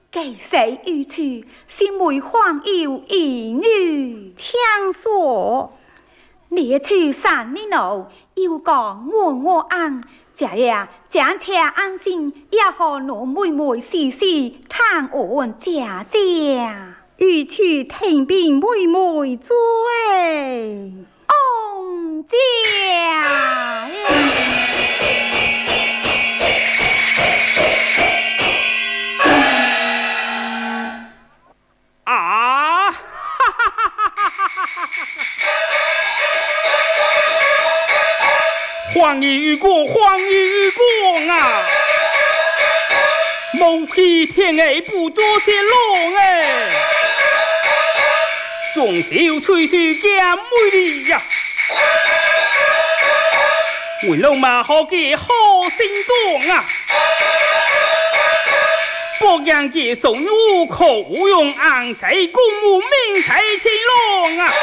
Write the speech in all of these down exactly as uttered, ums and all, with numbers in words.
给谁欲去？是梅荒有一女， 听说列去三年后，又讲我我安，这呀将且安心，也和我妹妹细细探案家家。 欲去听凭妹妹罪， 翁家。 啊！哈哈哈哈哈！黄衣与公，黄衣与公啊！某批天爱不做些龙哎，总是吹嘘假美丽呀！为老马好给好心动啊！不让给送入口用昂谁公务命才青龙啊！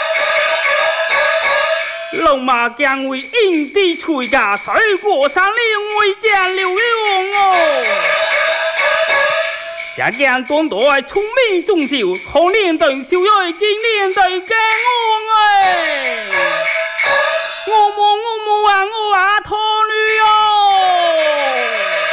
老马将为因地吹家水果上令为家留用哦，家将短短聪明忠孝，可年对小爱今年对干我哎，我母我母啊我啊托女哦。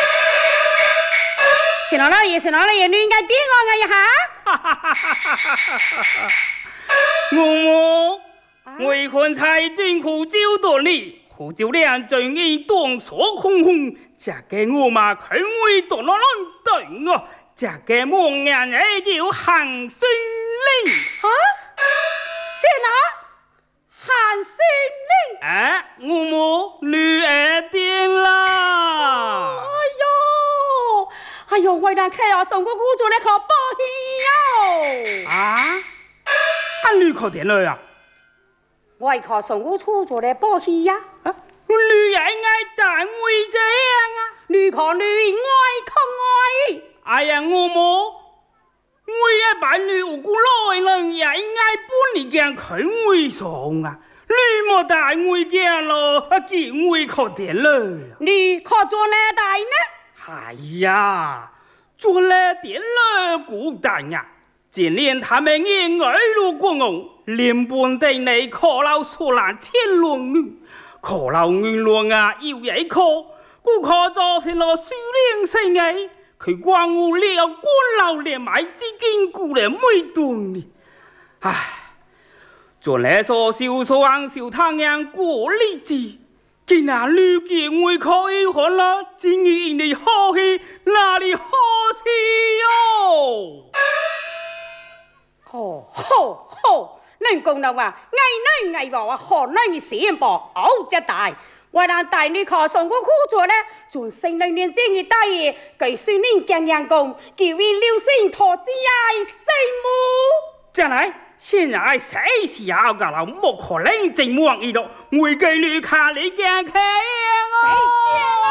是老老爷，是老老爷，你应该点我我一下。 哈哈哈哈哈哈！我母为คนไทยจึง苦酒多年，苦酒量正因当所空空，这个我嘛肯为多那人等我，这个梦人也叫韩孙令。 啊？是哪？韩孙令？ 哎，我母女儿点啦。 哎呦！哎呦，为难客啊，送个姑做来考保险哟！ 啊？俺女考点了呀？ 为考送个出做来保险呀？ 啊，女人爱单位这样啊？ 女考女，爱考爱。 哎呀，我母，我也把女无辜来了，也应该帮你讲肯为上啊。你莫带我讲了，见我考点了。 你考做哪带呢？ 哎呀，做了点了孤单呀！今年他们因二路过我，连本地内考了苏兰千龙女，考了云龙啊，有一科，故考造成了苏联生爱，佢光我了官老连埋资金固然没动呢。唉，做来说小说昂小汤样过日子。今那女见我可以看了，今日你好戏哪里好戏哟？ 好好好，恁讲到话，爱女爱婆啊，好女先报好只大。我让大女考上个苦做呢，从新来年正月大爷，据孙恁讲样讲，叫因刘星托之爱生母。 将来。现在谁是要个了？莫可能真忘一了，我给你看你讲看哦。